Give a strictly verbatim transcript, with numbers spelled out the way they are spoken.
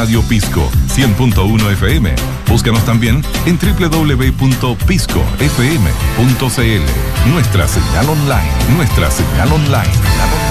Radio Pisco cien punto uno F M. Búscanos también en doble u doble u doble u punto pisco f m punto c l. Nuestra señal online, nuestra señal online.